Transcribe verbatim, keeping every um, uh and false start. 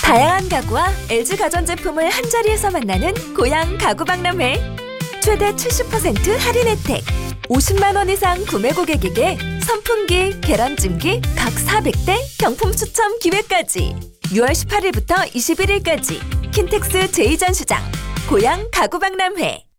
다양한 가구와 엘지 가전제품을 한자리에서 만나는 고양 가구박람회. 최대 칠십 퍼센트 할인 혜택. 오십만 원 이상 구매 고객에게 선풍기, 계란찜기 각 사백 대 경품 추첨 기회까지. 유월 십팔일부터 이십일일까지 킨텍스 제이 전시장 고양 가구박람회.